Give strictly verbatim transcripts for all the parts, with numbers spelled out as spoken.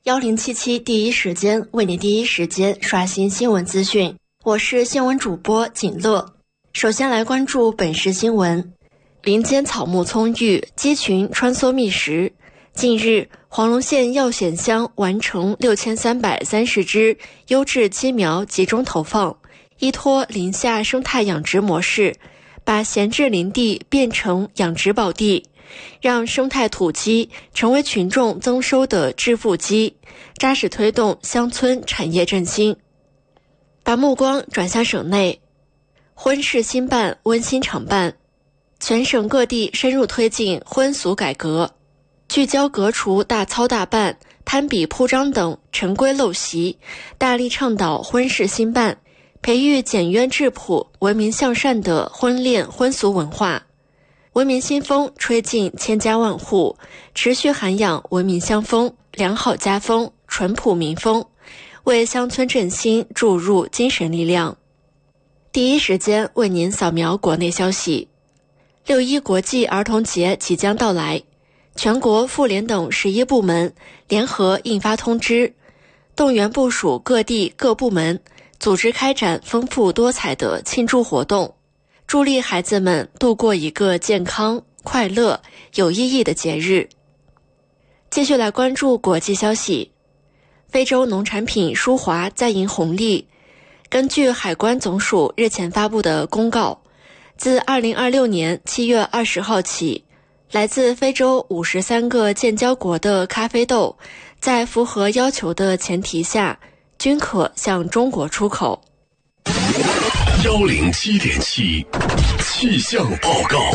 幺零七七第一时间为你第一时间刷新新闻资讯，我是新闻主播景乐。首先来关注本市新闻。林间草木葱郁，鸡群穿梭觅食。近日，黄龙县耀显乡完成六千三百三十只优质鸡苗集中投放，依托林下生态养殖模式，把闲置林地变成养殖宝地，让生态土鸡成为群众增收的致富鸡，扎实推动乡村产业振兴。把目光转向省内，婚事新办温馨常办，全省各地深入推进婚俗改革，聚焦革除大操大办、攀比铺张等陈规陋习，大力倡导婚事新办，培育简约质朴、文明向善的婚恋婚俗文化。文明新风吹进千家万户，持续涵养文明乡风、良好家风、淳朴民风，为乡村振兴注入精神力量。第一时间为您扫描国内消息。六一国际儿童节即将到来，全国妇联等十一部门联合印发通知，动员部署各地各部门组织开展丰富多彩的庆祝活动，助力孩子们度过一个健康、快乐、有意义的节日。继续来关注国际消息。非洲农产品输华再迎红利。根据海关总署日前发布的公告，自二零二六年七月二十号起，来自非洲五十三个建交国的咖啡豆，在符合要求的前提下，均可向中国出口。 幺零七点七气象报告。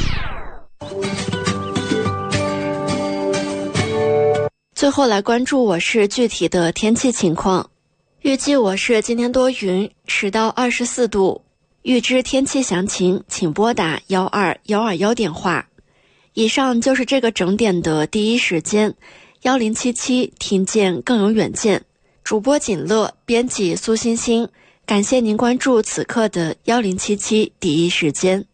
最后来关注我市具体的天气情况。预计我市今天多云，十到二十四度。预知天气详情，请拨打幺二幺二幺电话。以上就是这个整点的第一时间，幺零七七听见更有远见。主播锦乐，编辑苏欣欣，感谢您关注此刻的幺零七七第一时间。